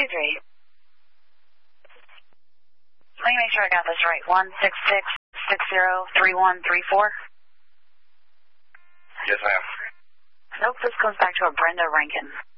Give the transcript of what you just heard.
623. Let me make sure I got this right. 166603134. Yes, ma'am. Nope, this goes back to a Brenda Rankin.